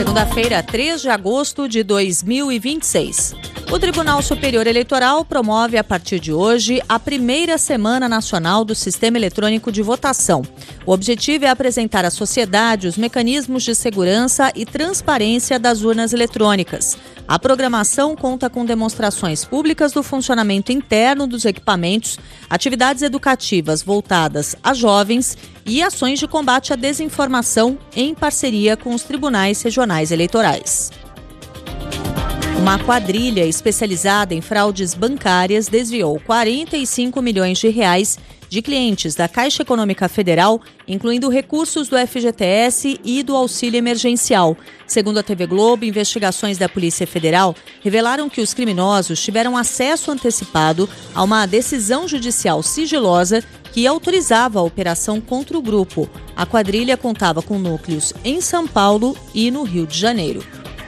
Segunda-feira, 3 de agosto de 2026. O Tribunal Superior Eleitoral promove a partir de hoje a primeira Semana Nacional do Sistema Eletrônico de Votação. O objetivo é apresentar à sociedade os mecanismos de segurança e transparência das urnas eletrônicas. A programação conta com demonstrações públicas do funcionamento interno dos equipamentos, atividades educativas voltadas a jovens e ações de combate à desinformação em parceria com os tribunais regionais eleitorais. Uma quadrilha especializada em fraudes bancárias desviou 45 milhões de reais de clientes da Caixa Econômica Federal, incluindo recursos do FGTS e do auxílio emergencial. Segundo a TV Globo, investigações da Polícia Federal revelaram que os criminosos tiveram acesso antecipado a uma decisão judicial sigilosa que autorizava a operação contra o grupo. A quadrilha contava com núcleos em São Paulo e no Rio de Janeiro.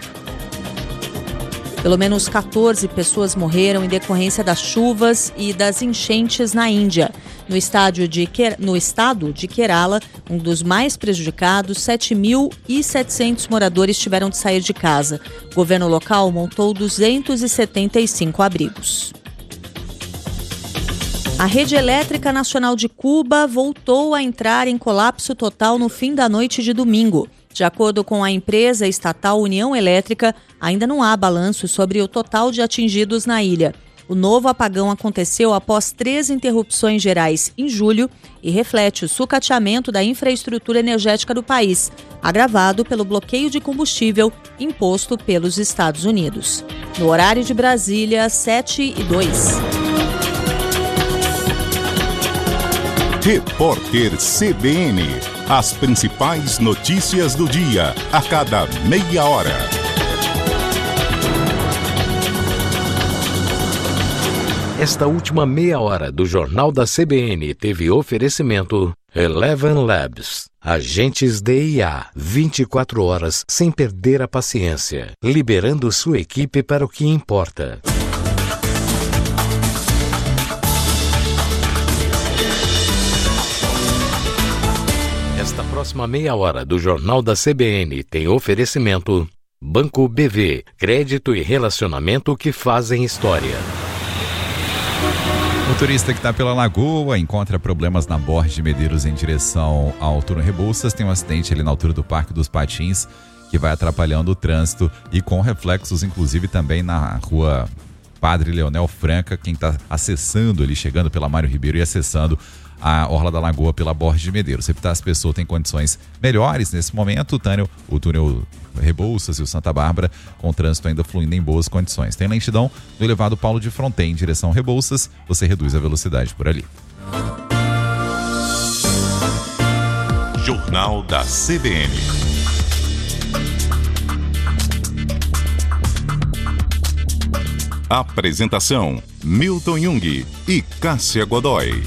Pelo menos 14 pessoas morreram em decorrência das chuvas e das enchentes na Índia. No estado de Kerala, um dos mais prejudicados, 7.700 moradores tiveram de sair de casa. O governo local montou 275 abrigos. A Rede Elétrica Nacional de Cuba voltou a entrar em colapso total no fim da noite de domingo. De acordo com a empresa estatal União Elétrica, ainda não há balanço sobre o total de atingidos na ilha. O novo apagão aconteceu após 3 interrupções gerais em julho e reflete o sucateamento da infraestrutura energética do país, agravado pelo bloqueio de combustível imposto pelos Estados Unidos. No horário de Brasília, 7h02. Repórter CBN. As principais notícias do dia, a cada meia hora. Esta última meia hora do Jornal da CBN teve oferecimento Eleven Labs. Agentes de IA, 24 horas sem perder a paciência, liberando sua equipe para o que importa. Esta próxima meia hora do Jornal da CBN tem oferecimento Banco BV, crédito e relacionamento que fazem história. O motorista que está pela Lagoa encontra problemas na Borges de Medeiros em direção ao túnel Rebouças. Tem um acidente ali na altura do Parque dos Patins que vai atrapalhando o trânsito e com reflexos inclusive também na rua Padre Leonel Franca. Quem está acessando ali, chegando pela Mário Ribeiro e acessando a Orla da Lagoa pela Borges de Medeiros. Epitácio Pessoa tem condições melhores nesse momento. O túnel Rebouças e o Santa Bárbara com o trânsito ainda fluindo em boas condições. Tem lentidão no elevado Paulo de Fronten em direção Rebouças. Você reduz a velocidade por ali. Jornal da CBN. Apresentação: Milton Jung e Cássia Godoy.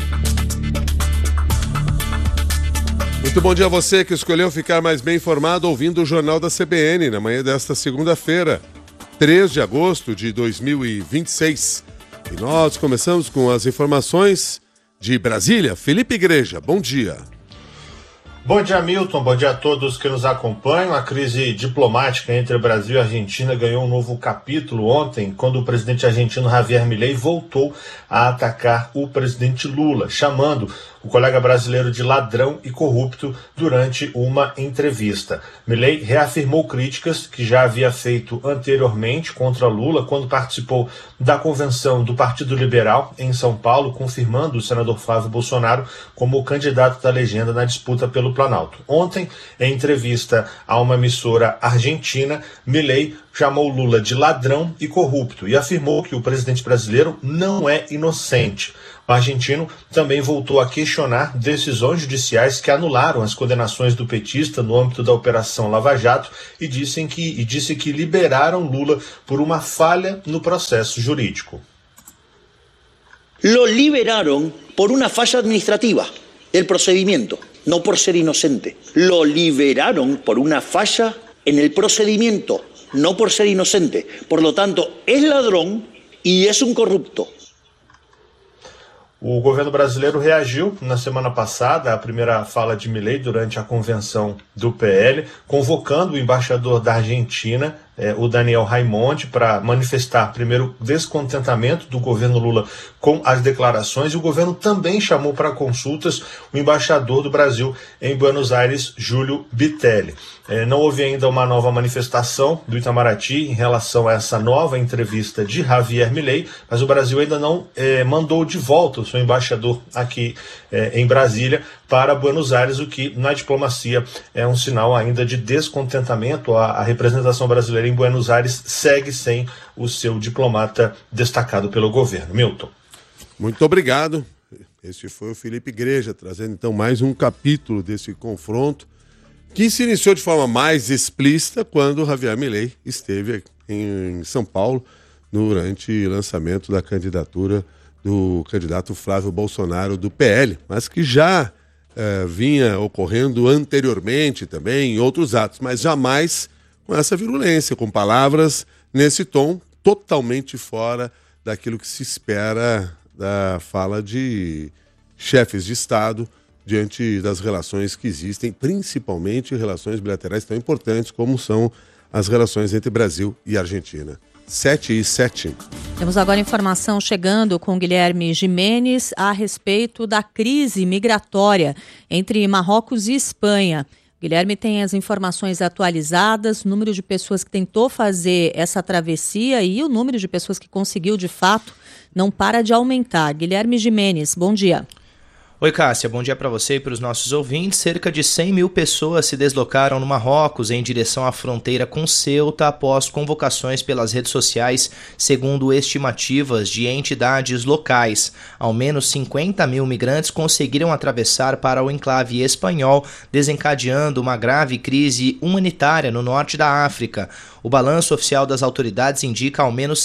Muito bom dia a você que escolheu ficar mais bem informado ouvindo o Jornal da CBN na manhã desta segunda-feira, 3 de agosto de 2026. E nós começamos com as informações de Brasília. Felipe Igreja, bom dia. Bom dia, Milton. Bom dia a todos que nos acompanham. A crise diplomática entre Brasil e Argentina ganhou um novo capítulo ontem, quando o presidente argentino Javier Milei voltou a atacar o presidente Lula, chamando o colega brasileiro de ladrão e corrupto durante uma entrevista. Milei reafirmou críticas que já havia feito anteriormente contra Lula quando participou da convenção do Partido Liberal em São Paulo, confirmando o senador Flávio Bolsonaro como candidato da legenda na disputa pelo Planalto. Ontem, em entrevista a uma emissora argentina, Milei chamou Lula de ladrão e corrupto e afirmou que o presidente brasileiro não é inocente. O argentino também voltou a questionar decisões judiciais que anularam as condenações do petista no âmbito da Operação Lava Jato e disse que liberaram Lula por uma falha no processo jurídico. Lo liberaron por una falla administrativa del procedimiento, no por ser inocente. Lo liberaron por una falla en el procedimiento, no por ser inocente. Por lo tanto, es ladrón y es un corrupto. O governo brasileiro reagiu na semana passada à primeira fala de Milei durante a convenção do PL, convocando o embaixador da Argentina, o Daniel Raimondi, para manifestar primeiro descontentamento do governo Lula com as declarações, e o governo também chamou para consultas o embaixador do Brasil em Buenos Aires, Júlio Bitelli. Não houve ainda uma nova manifestação do Itamaraty em relação a essa nova entrevista de Javier Milei, mas o Brasil ainda não mandou de volta o seu embaixador aqui em Brasília para Buenos Aires, o que na diplomacia é um sinal ainda de descontentamento. A representação brasileira em Buenos Aires segue sem o seu diplomata destacado pelo governo. Milton. Muito obrigado. Este foi o Felipe Igreja, trazendo então mais um capítulo desse confronto, que se iniciou de forma mais explícita quando Javier Milei esteve em São Paulo durante o lançamento da candidatura do candidato Flávio Bolsonaro do PL, mas que já vinha ocorrendo anteriormente também em outros atos, mas jamais com essa virulência, com palavras nesse tom totalmente fora daquilo que se espera da fala de chefes de Estado diante das relações que existem, principalmente relações bilaterais tão importantes como são as relações entre Brasil e Argentina. 7:07. Temos agora informação chegando com Guilherme Gimenez a respeito da crise migratória entre Marrocos e Espanha. Guilherme tem as informações atualizadas, o número de pessoas que tentou fazer essa travessia e o número de pessoas que conseguiu de fato não para de aumentar. Guilherme Gimenez, bom dia. Oi, Cássia, bom dia para você e para os nossos ouvintes. Cerca de 100 mil pessoas se deslocaram no Marrocos em direção à fronteira com Ceuta após convocações pelas redes sociais, segundo estimativas de entidades locais. Ao menos 50 mil migrantes conseguiram atravessar para o enclave espanhol, desencadeando uma grave crise humanitária no norte da África. O balanço oficial das autoridades indica ao menos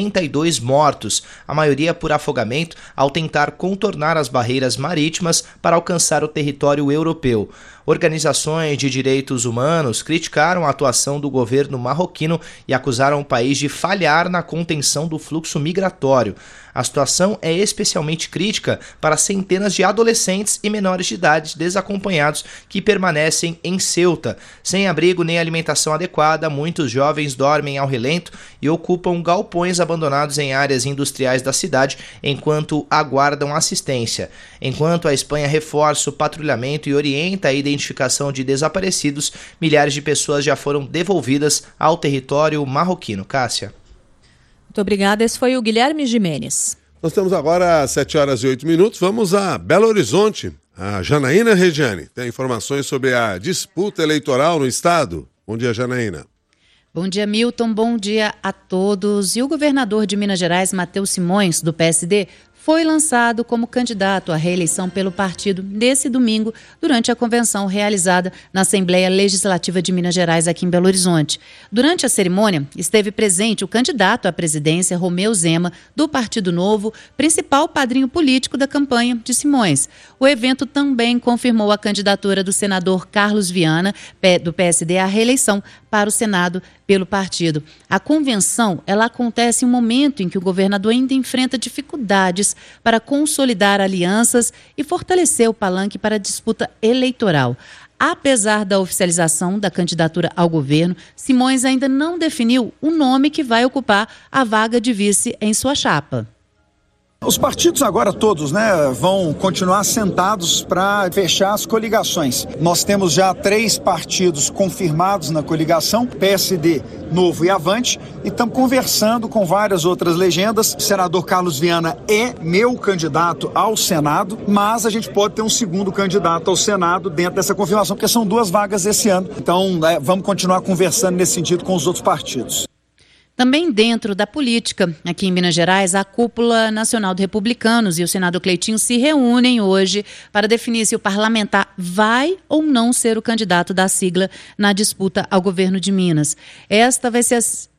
72 mortos, a maioria por afogamento, ao tentar contornar as barreiras marítimas para alcançar o território europeu. Organizações de direitos humanos criticaram a atuação do governo marroquino e acusaram o país de falhar na contenção do fluxo migratório. A situação é especialmente crítica para centenas de adolescentes e menores de idade desacompanhados que permanecem em Ceuta. Sem abrigo nem alimentação adequada, muitos jovens dormem ao relento e ocupam galpões abandonados em áreas industriais da cidade enquanto aguardam assistência. Enquanto a Espanha reforça o patrulhamento e orienta a identificação de desaparecidos, milhares de pessoas já foram devolvidas ao território marroquino. Cássia. Muito obrigada, esse foi o Guilherme Gimenez. Nós temos agora 7:08. Vamos a Belo Horizonte. A Janaína Regiane tem informações sobre a disputa eleitoral no estado. Bom dia, Janaína. Bom dia, Milton. Bom dia a todos. E o governador de Minas Gerais, Matheus Simões, do PSD, foi lançado como candidato à reeleição pelo partido nesse domingo, durante a convenção realizada na Assembleia Legislativa de Minas Gerais, aqui em Belo Horizonte. Durante a cerimônia, esteve presente o candidato à presidência, Romeu Zema, do Partido Novo, principal padrinho político da campanha de Simões. O evento também confirmou a candidatura do senador Carlos Viana, do PSD, à reeleição para o Senado pelo partido. A convenção, ela acontece em um momento em que o governador ainda enfrenta dificuldades para consolidar alianças e fortalecer o palanque para a disputa eleitoral. Apesar da oficialização da candidatura ao governo, Simões ainda não definiu o nome que vai ocupar a vaga de vice em sua chapa. Os partidos agora todos, vão continuar sentados para fechar as coligações. Nós temos já 3 partidos confirmados na coligação, PSD, Novo e Avante, e estamos conversando com várias outras legendas. O senador Carlos Viana é meu candidato ao Senado, mas a gente pode ter um segundo candidato ao Senado dentro dessa confirmação, porque são 2 vagas esse ano. Então, vamos continuar conversando nesse sentido com os outros partidos. Também dentro da política, aqui em Minas Gerais, a Cúpula Nacional de Republicanos e o senador Cleitinho se reúnem hoje para definir se o parlamentar vai ou não ser o candidato da sigla na disputa ao governo de Minas. Esta vai ser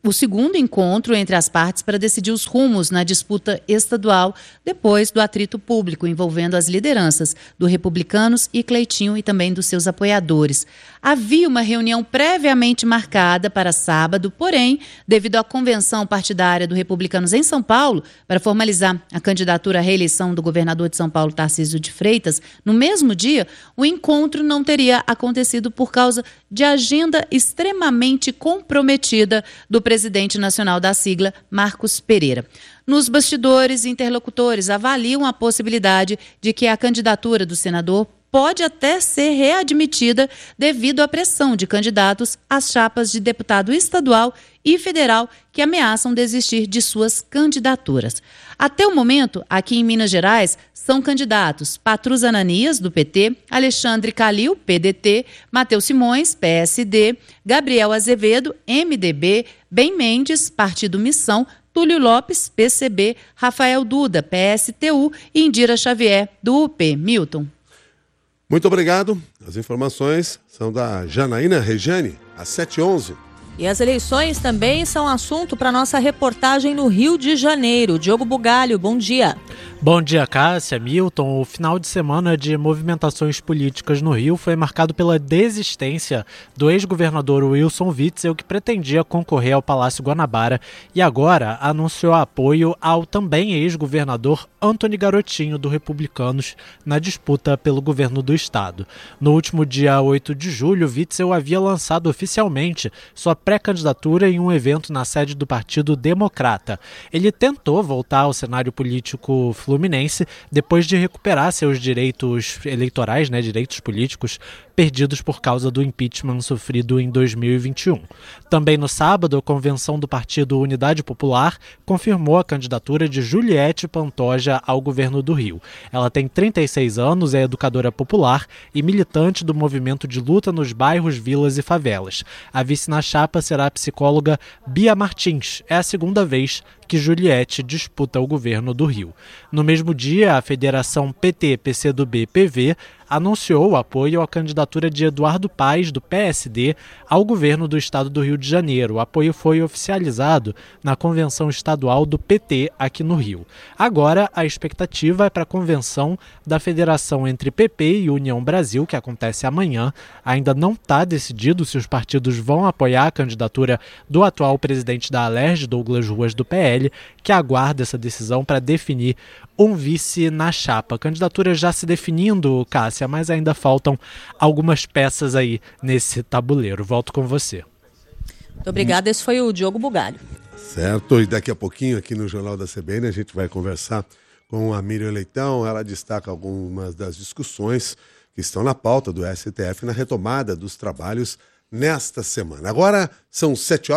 o segundo encontro entre as partes para decidir os rumos na disputa estadual, depois do atrito público envolvendo as lideranças do Republicanos e Cleitinho e também dos seus apoiadores. Havia uma reunião previamente marcada para sábado, porém, devido à convenção partidária do Republicanos em São Paulo, para formalizar a candidatura à reeleição do governador de São Paulo, Tarcísio de Freitas, no mesmo dia, o encontro não teria acontecido por causa de agenda extremamente comprometida do presidente nacional da sigla, Marcos Pereira. Nos bastidores, interlocutores avaliam a possibilidade de que a candidatura do senador pode até ser readmitida devido à pressão de candidatos às chapas de deputado estadual e federal que ameaçam desistir de suas candidaturas. Até o momento, aqui em Minas Gerais, são candidatos Patrus Ananias, do PT, Alexandre Calil, PDT, Matheus Simões, PSD, Gabriel Azevedo, MDB, Ben Mendes, Partido Missão, Túlio Lopes, PCB, Rafael Duda, PSTU e Indira Xavier, do UP. Milton. Muito obrigado. As informações são da Janaína Regiane, às 7h11. E as eleições também são assunto para nossa reportagem no Rio de Janeiro. Diogo Bugalho, bom dia. Bom dia, Cássia, Milton. O final de semana de movimentações políticas no Rio foi marcado pela desistência do ex-governador Wilson Witzel, que pretendia concorrer ao Palácio Guanabara e agora anunciou apoio ao também ex-governador Antony Garotinho, do Republicanos, na disputa pelo governo do estado. No último dia 8 de julho, Witzel havia lançado oficialmente sua pré-candidatura em um evento na sede do Partido Democrata. Ele tentou voltar ao cenário político fluminense depois de recuperar seus direitos eleitorais, direitos políticos, perdidos por causa do impeachment sofrido em 2021. Também no sábado, a convenção do Partido Unidade Popular confirmou a candidatura de Juliette Pantoja ao governo do Rio. Ela tem 36 anos, é educadora popular e militante do movimento de luta nos bairros, vilas e favelas. A vice na chapa será a psicóloga Bia Martins. É a segunda vez que Juliette disputa o governo do Rio. No mesmo dia, a Federação PT, PCdoB, PV anunciou o apoio à candidatura de Eduardo Paes, do PSD, ao governo do estado do Rio de Janeiro. O apoio foi oficializado na convenção estadual do PT aqui no Rio. Agora, a expectativa é para a convenção da federação entre PP e União Brasil, que acontece amanhã. Ainda não está decidido se os partidos vão apoiar a candidatura do atual presidente da Alerj, Douglas Ruas, do PL, que aguarda essa decisão para definir um vice na chapa. A candidatura já se definindo, Cássia, mas ainda faltam algumas peças aí nesse tabuleiro. Volto com você. Muito obrigada. Esse foi o Diogo Bugalho. Certo. E daqui a pouquinho aqui no Jornal da CBN a gente vai conversar com a Miriam Leitão. Ela destaca algumas das discussões que estão na pauta do STF na retomada dos trabalhos nesta semana. Agora são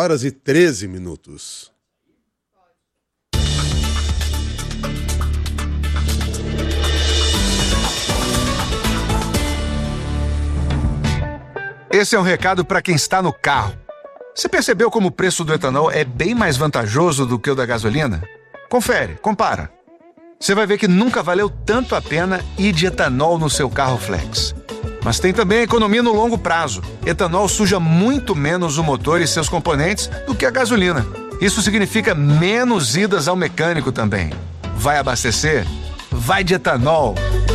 7h13. Esse é um recado para quem está no carro. Você percebeu como o preço do etanol é bem mais vantajoso do que o da gasolina? Confere, compara. Você vai ver que nunca valeu tanto a pena ir de etanol no seu carro flex. Mas tem também a economia no longo prazo. Etanol suja muito menos o motor e seus componentes do que a gasolina. Isso significa menos idas ao mecânico também. Vai abastecer? Vai de etanol.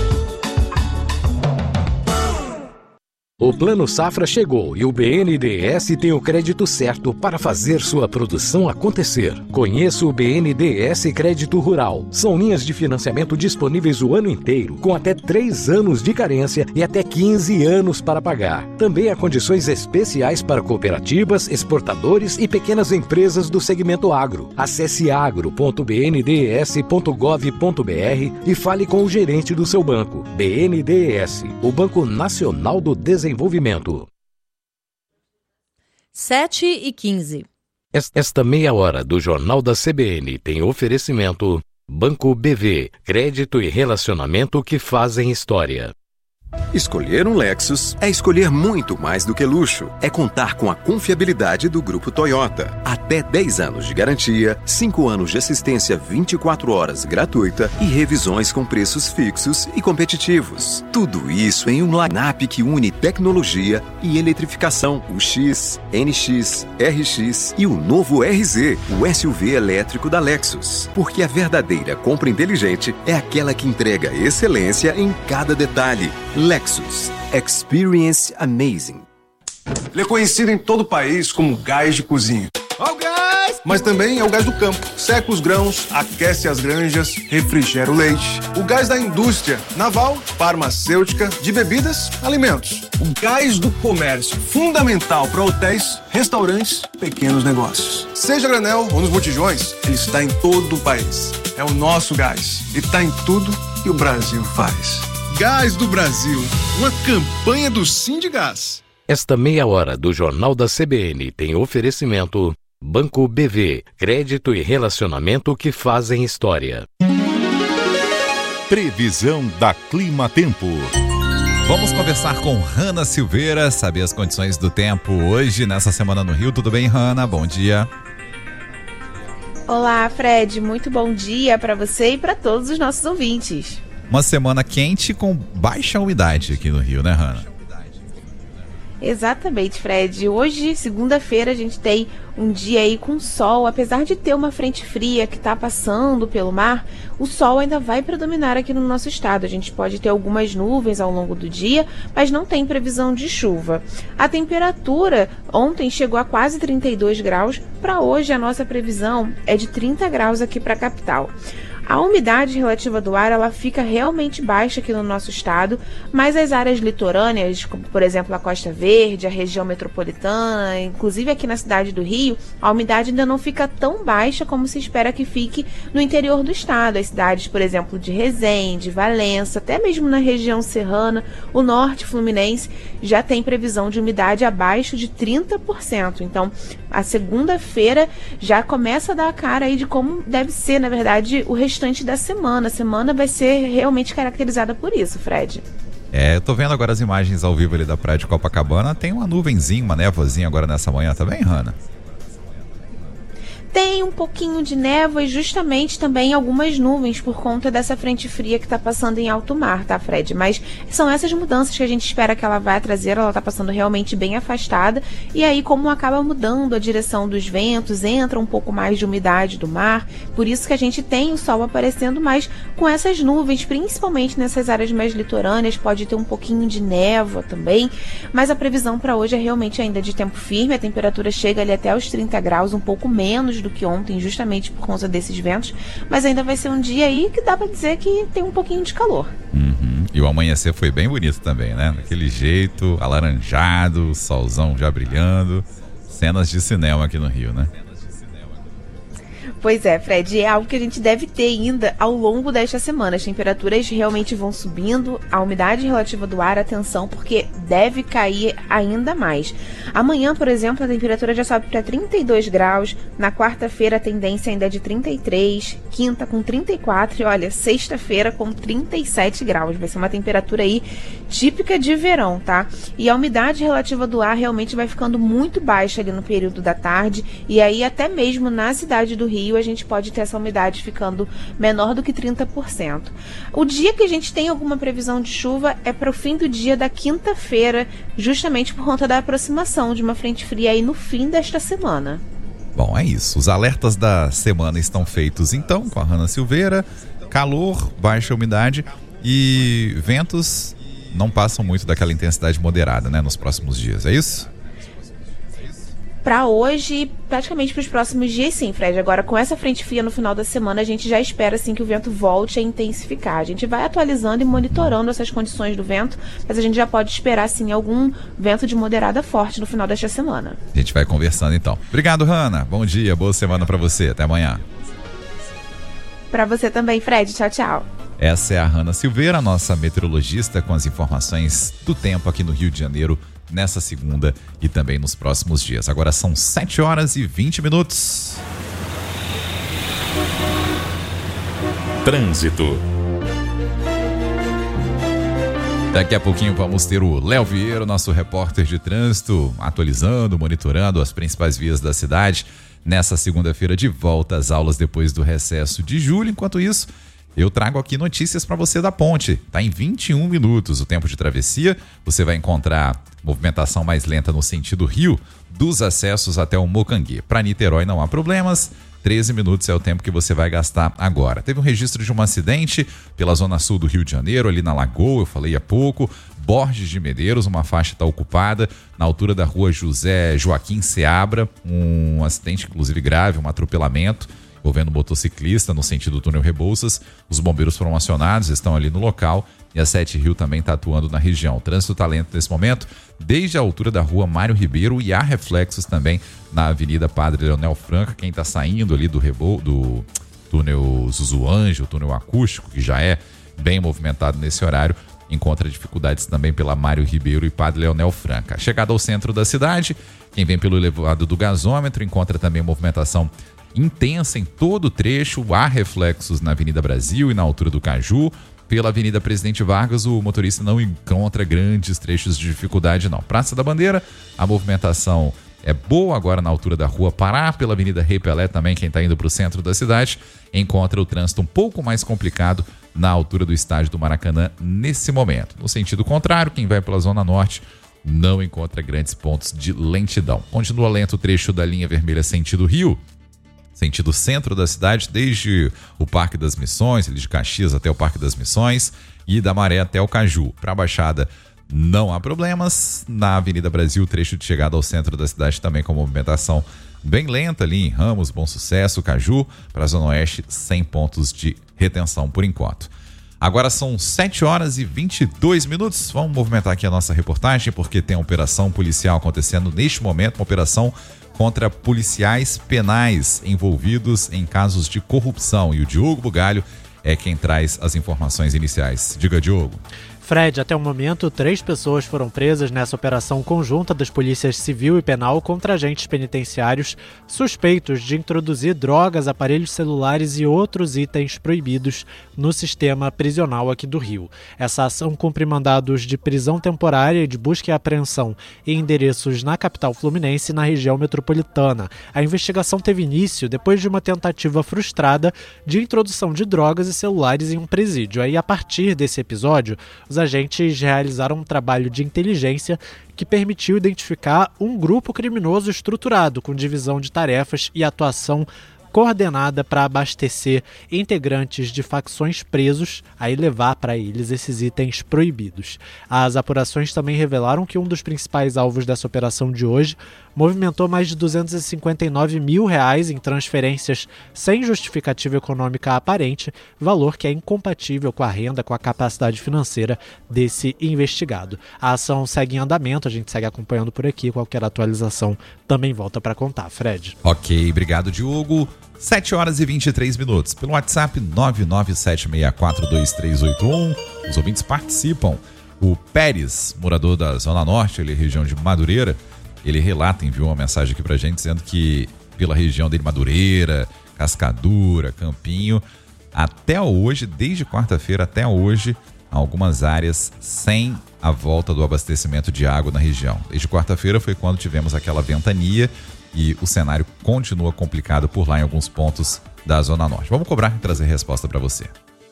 O Plano Safra chegou e o BNDES tem o crédito certo para fazer sua produção acontecer. Conheça o BNDES Crédito Rural. São linhas de financiamento disponíveis o ano inteiro, com até 3 anos de carência e até 15 anos para pagar. Também há condições especiais para cooperativas, exportadores e pequenas empresas do segmento agro. Acesse agro.bndes.gov.br e fale com o gerente do seu banco. BNDES, o Banco Nacional do Desenvolvimento. 7h15. Esta meia hora do Jornal da CBN tem oferecimento Banco BV, crédito e relacionamento que fazem história. Escolher um Lexus é escolher muito mais do que luxo. É contar com a confiabilidade do Grupo Toyota. Até 10 anos de garantia, 5 anos de assistência 24 horas gratuita e revisões com preços fixos e competitivos. Tudo isso em um line-up que une tecnologia e eletrificação. O X, NX, RX e o novo RZ, o SUV elétrico da Lexus. Porque a verdadeira compra inteligente é aquela que entrega excelência em cada detalhe. Lexus. Experience amazing. Ele é conhecido em todo o país como gás de cozinha. Ó o gás! Mas também é o gás do campo. Seca os grãos, aquece as granjas, refrigera o leite. O gás da indústria naval, farmacêutica, de bebidas, alimentos. O gás do comércio, fundamental para hotéis, restaurantes, pequenos negócios. Seja granel ou nos botijões, ele está em todo o país. É o nosso gás. E está em tudo que o Brasil faz. Gás do Brasil, uma campanha do Sindigás. Esta meia hora do Jornal da CBN tem oferecimento Banco BV, crédito e relacionamento que fazem história. Previsão da Clima Tempo. Vamos conversar com Hanna Silveira, saber as condições do tempo hoje, nessa semana no Rio. Tudo bem, Hanna? Bom dia. Olá, Fred. Muito bom dia para você e para todos os nossos ouvintes. Uma semana quente com baixa umidade aqui no Rio, né, Hanna? Exatamente, Fred. Hoje, segunda-feira, a gente tem um dia aí com sol. Apesar de ter uma frente fria que está passando pelo mar, o sol ainda vai predominar aqui no nosso estado. A gente pode ter algumas nuvens ao longo do dia, mas não tem previsão de chuva. A temperatura ontem chegou a quase 32 graus. Para hoje, a nossa previsão é de 30 graus aqui para a capital. A umidade relativa do ar, ela fica realmente baixa aqui no nosso estado, mas as áreas litorâneas, como por exemplo a Costa Verde, a região metropolitana, inclusive aqui na cidade do Rio, a umidade ainda não fica tão baixa como se espera que fique no interior do estado. As cidades, por exemplo, de Resende, Valença, até mesmo na região serrana, o norte fluminense, já tem previsão de umidade abaixo de 30%. Então, a segunda-feira já começa a dar a cara aí de como deve ser, na verdade, o restante da semana. A semana vai ser realmente caracterizada por isso, Fred. Eu tô vendo agora as imagens ao vivo ali da praia de Copacabana. Tem uma nuvenzinha, uma névoazinha agora nessa manhã, tá bem, Hanna? Tem um pouquinho de névoa e justamente também algumas nuvens por conta dessa frente fria que está passando em alto mar, tá, Fred? Mas são essas mudanças que a gente espera que ela vai trazer. Ela está passando realmente bem afastada e aí, como acaba mudando a direção dos ventos, entra um pouco mais de umidade do mar, por isso que a gente tem o sol aparecendo mais com essas nuvens, principalmente nessas áreas mais litorâneas. Pode ter um pouquinho de névoa também, mas a previsão para hoje é realmente ainda de tempo firme. A temperatura chega ali até os 30 graus, um pouco menos do que ontem, justamente por conta desses ventos, mas ainda vai ser um dia aí que dá pra dizer que tem um pouquinho de calor. E o amanhecer foi bem bonito também, né? Daquele jeito, alaranjado, solzão já brilhando, cenas de cinema aqui no Rio, né? Pois é, Fred, é algo que a gente deve ter ainda ao longo desta semana. As temperaturas realmente vão subindo, a umidade relativa do ar, atenção, porque deve cair ainda mais. Amanhã, por exemplo, a temperatura já sobe para 32 graus, na quarta-feira a tendência ainda é de 33, quinta com 34 e olha, sexta-feira com 37 graus. Vai ser uma temperatura aí típica de verão, tá? E a umidade relativa do ar realmente vai ficando muito baixa ali no período da tarde e aí até mesmo na cidade do Rio a gente pode ter essa umidade ficando menor do que 30%. O dia que a gente tem alguma previsão de chuva é para o fim do dia da quinta-feira, justamente por conta da aproximação de uma frente fria aí no fim desta semana. Bom, é isso. Os alertas da semana estão feitos então com a Hanna Silveira. Calor, baixa umidade e ventos não passam muito daquela intensidade moderada, né, nos próximos dias, é isso? Para hoje, praticamente para os próximos dias, sim, Fred. Agora, com essa frente fria no final da semana, a gente já espera, sim, que o vento volte a intensificar. A gente vai atualizando e monitorando essas condições do vento, mas a gente já pode esperar, sim, algum vento de moderada forte no final desta semana. A gente vai conversando, então. Obrigado, Hanna. Bom dia, boa semana para você. Até amanhã. Para você também, Fred. Tchau, tchau. Essa é a Hanna Silveira, nossa meteorologista, com as informações do tempo aqui no Rio de Janeiro, nessa segunda e também nos próximos dias. Agora são 7h20. Trânsito. Daqui a pouquinho vamos ter o Léo Vieira, nosso repórter de trânsito, atualizando, monitorando as principais vias da cidade nessa segunda-feira de volta às aulas depois do recesso de julho. Enquanto isso, eu trago aqui notícias para você da ponte. Tá em 21 minutos o tempo de travessia. Você vai encontrar movimentação mais lenta no sentido rio dos acessos até o Mocanguê. Para Niterói não há problemas. 13 minutos é o tempo que você vai gastar agora. Teve um registro de um acidente pela zona sul do Rio de Janeiro, ali na Lagoa, eu falei há pouco. Borges de Medeiros, uma faixa está ocupada na altura da rua José Joaquim Seabra. Um acidente, inclusive grave, um atropelamento envolvendo um motociclista no sentido do túnel Rebouças. Os bombeiros foram acionados, estão ali no local. E a 7 Rio também está atuando na região. O trânsito está lento nesse momento, desde a altura da rua Mário Ribeiro, e há reflexos também na Avenida Padre Leonel Franca. Quem está saindo ali do túnel Zuzuanjo, o túnel acústico, que já é bem movimentado nesse horário, encontra dificuldades também pela Mário Ribeiro e Padre Leonel Franca. Chegada ao centro da cidade, quem vem pelo elevado do gasômetro encontra também movimentação intensa em todo o trecho. Há reflexos na Avenida Brasil e na altura do Caju. Pela Avenida Presidente Vargas, o motorista não encontra grandes trechos de dificuldade, não. Praça da Bandeira, a movimentação é boa agora na altura da Rua Pará. Pela Avenida Rei Pelé também, quem está indo para o centro da cidade, encontra o trânsito um pouco mais complicado na altura do estádio do Maracanã nesse momento. No sentido contrário, quem vai pela Zona Norte não encontra grandes pontos de lentidão. Continua lento o trecho da linha vermelha sentido Rio, sentido centro da cidade, desde o Parque das Missões, de Caxias até o Parque das Missões, e da Maré até o Caju. Para a Baixada não há problemas. Na Avenida Brasil, trecho de chegada ao centro da cidade também com movimentação bem lenta ali em Ramos, Bom Sucesso, Caju. Para a Zona Oeste, sem pontos de retenção por enquanto. Agora são 7 horas e 22 minutos. Vamos movimentar aqui a nossa reportagem, porque tem uma operação policial acontecendo neste momento, uma operação contra policiais penais envolvidos em casos de corrupção. E o Diogo Bugalho é quem traz as informações iniciais. Diga, Diogo. Fred, até o momento, 3 pessoas foram presas nessa operação conjunta das polícias civil e penal contra agentes penitenciários suspeitos de introduzir drogas, aparelhos celulares e outros itens proibidos no sistema prisional aqui do Rio. Essa ação cumpre mandados de prisão temporária e de busca e apreensão em endereços na capital fluminense e na região metropolitana. A investigação teve início depois de uma tentativa frustrada de introdução de drogas e celulares em um presídio. Aí, a partir desse episódio, os agentes realizaram um trabalho de inteligência que permitiu identificar um grupo criminoso estruturado, com divisão de tarefas e atuação coordenada para abastecer integrantes de facções presos e levar para eles esses itens proibidos. As apurações também revelaram que um dos principais alvos dessa operação de hoje movimentou mais de R$259 mil em transferências sem justificativa econômica aparente, valor que é incompatível com a renda, com a capacidade financeira desse investigado. A ação segue em andamento, a gente segue acompanhando por aqui, qualquer atualização também volta para contar. Fred. Ok, obrigado, Diogo. 7 horas e 23 minutos. Pelo WhatsApp 997642381, os ouvintes participam. O Pérez, morador da Zona Norte, ali, região de Madureira, ele relata, enviou uma mensagem aqui pra gente dizendo que pela região dele, Madureira, Cascadura, Campinho, até hoje, desde quarta-feira até hoje, algumas áreas sem a volta do abastecimento de água na região. Desde quarta-feira foi quando tivemos aquela ventania e o cenário continua complicado por lá em alguns pontos da Zona Norte. Vamos cobrar e trazer resposta para você.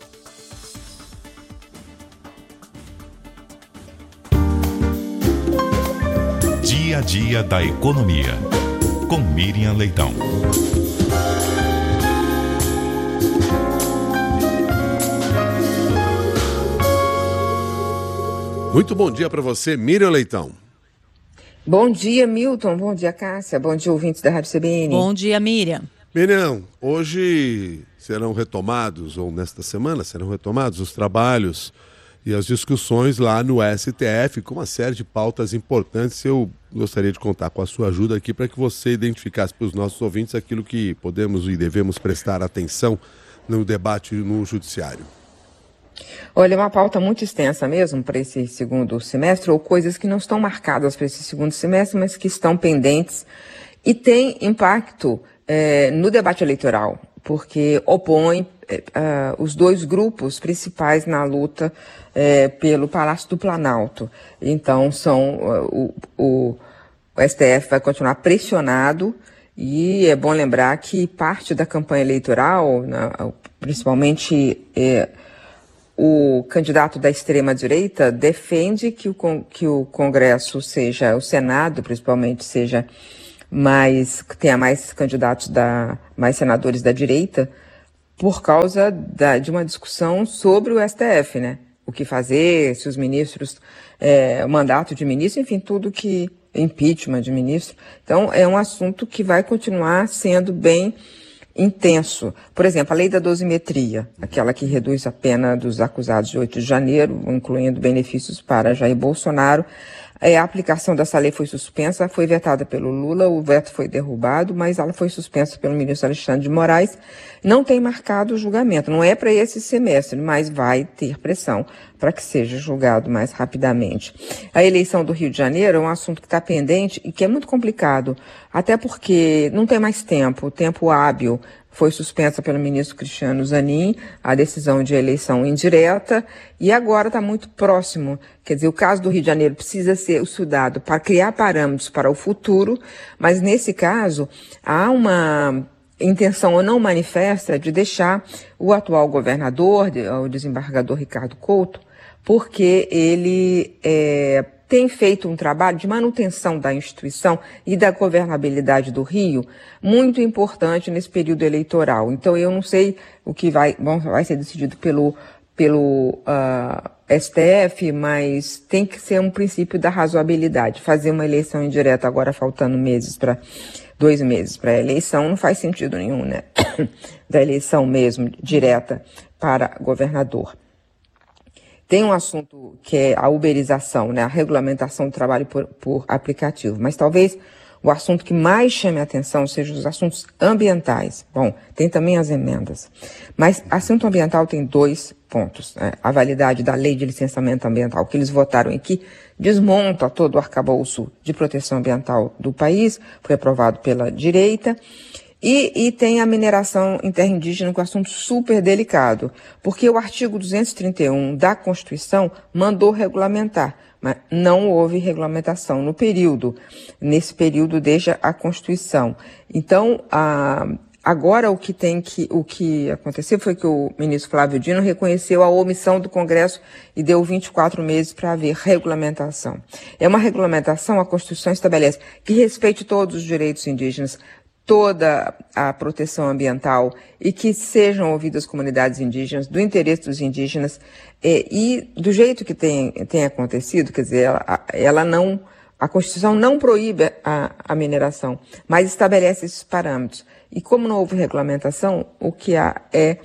Dia a dia da economia, com Miriam Leitão. Muito bom dia para você, Miriam Leitão. Bom dia, Milton. Bom dia, Cássia. Bom dia, ouvintes da Rádio CBN. Bom dia, Miriam. Miriam, hoje serão retomados, ou nesta semana serão retomados os trabalhos e as discussões lá no STF, com uma série de pautas importantes. Eu gostaria de contar com a sua ajuda aqui para que você identificasse para os nossos ouvintes aquilo que podemos e devemos prestar atenção no debate no Judiciário. Olha, é uma pauta muito extensa mesmo para esse segundo semestre, ou coisas que não estão marcadas para esse segundo semestre, mas que estão pendentes e tem impacto no debate eleitoral. porque opõe os dois grupos principais na luta pelo Palácio do Planalto. Então, o STF vai continuar pressionado, e é bom lembrar que parte da campanha eleitoral, principalmente o candidato da extrema-direita, defende que o Congresso seja, o Senado principalmente, tenha mais candidatos, mais senadores da direita, por causa de uma discussão sobre o STF, né? O que fazer, se os ministros, o mandato de ministro, enfim, tudo que impeachment de ministro. Então, é um assunto que vai continuar sendo bem intenso. Por exemplo, a lei da dosimetria, aquela que reduz a pena dos acusados de 8 de janeiro, incluindo benefícios para Jair Bolsonaro. A aplicação dessa lei foi suspensa, foi vetada pelo Lula, o veto foi derrubado, mas ela foi suspensa pelo ministro Alexandre de Moraes. Não tem marcado o julgamento, não é para esse semestre, mas vai ter pressão para que seja julgado mais rapidamente. A eleição do Rio de Janeiro é um assunto que está pendente e que é muito complicado, até porque não tem mais tempo, o tempo hábil. Foi suspensa pelo ministro Cristiano Zanin a decisão de eleição indireta, e agora está muito próximo. Quer dizer, o caso do Rio de Janeiro precisa ser estudado para criar parâmetros para o futuro, mas nesse caso há uma intenção não manifesta de deixar o atual governador, o desembargador Ricardo Couto, porque ele tem feito um trabalho de manutenção da instituição e da governabilidade do Rio muito importante nesse período eleitoral. Então, eu não sei o que vai ser decidido pelo STF, mas tem que ser um princípio da razoabilidade. Fazer uma eleição indireta agora faltando 2 meses para a eleição não faz sentido nenhum, né? Da eleição mesmo direta para governador. Tem um assunto que é a uberização, né? A regulamentação do trabalho por aplicativo, mas talvez o assunto que mais chame a atenção sejam os assuntos ambientais. Bom, tem também as emendas, mas assunto ambiental tem 2 pontos, né? A validade da lei de licenciamento ambiental que eles votaram aqui desmonta todo o arcabouço de proteção ambiental do país, foi aprovado pela direita. E tem a mineração interindígena, que é um assunto super delicado, porque o artigo 231 da Constituição mandou regulamentar, mas não houve regulamentação nesse período desde a Constituição. Então, agora o que aconteceu foi que o ministro Flávio Dino reconheceu a omissão do Congresso e deu 24 meses para haver regulamentação. É uma regulamentação, a Constituição estabelece que respeite todos os direitos indígenas, toda a proteção ambiental, e que sejam ouvidas as comunidades indígenas, do interesse dos indígenas, e do jeito que tem acontecido, quer dizer, a Constituição não proíbe a mineração, mas estabelece esses parâmetros. E como não houve regulamentação, o que há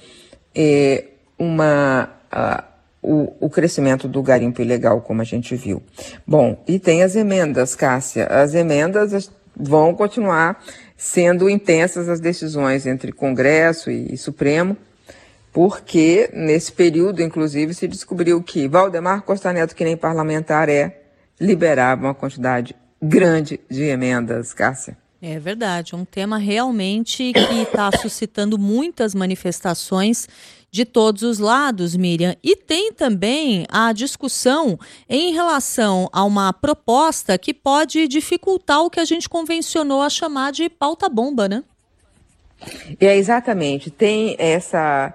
o crescimento do garimpo ilegal, como a gente viu. Bom, e tem as emendas, Cássia. As emendas vão continuar sendo intensas as decisões entre Congresso e Supremo, porque nesse período, inclusive, se descobriu que Valdemar Costa Neto, que nem parlamentar liberava uma quantidade grande de emendas, Cássia. É verdade, um tema realmente que está suscitando muitas manifestações de todos os lados, Miriam. E tem também a discussão em relação a uma proposta que pode dificultar o que a gente convencionou a chamar de pauta-bomba, né? Exatamente. Tem essa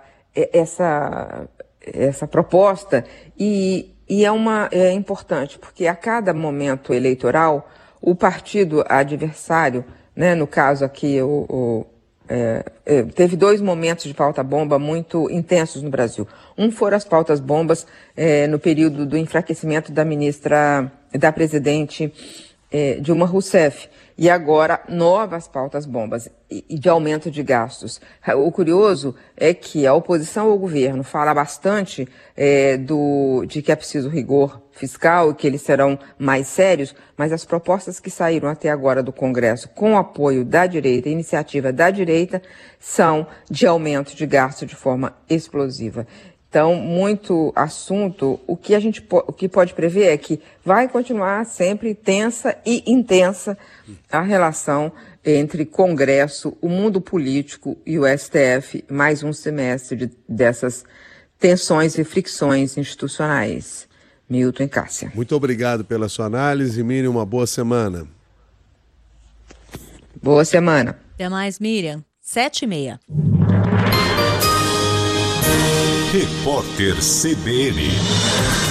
proposta e é importante, porque a cada momento eleitoral, o partido adversário, né, no caso aqui, teve 2 momentos de pauta-bomba muito intensos no Brasil. Um foram as pautas-bombas no período do enfraquecimento da presidente Dilma Rousseff. E agora, novas pautas-bombas e de aumento de gastos. O curioso é que a oposição ao governo fala bastante de que é preciso rigor fiscal e que eles serão mais sérios, mas as propostas que saíram até agora do Congresso com o apoio da direita, iniciativa da direita, são de aumento de gasto de forma explosiva. Então, muito assunto. O que pode prever é que vai continuar sempre tensa e intensa a relação entre Congresso, o mundo político e o STF, mais um semestre dessas tensões e fricções institucionais. Milton e Cássia. Muito obrigado pela sua análise, Miriam. Uma boa semana. Boa semana. Até mais, Miriam. 7h30. Repórter CBN.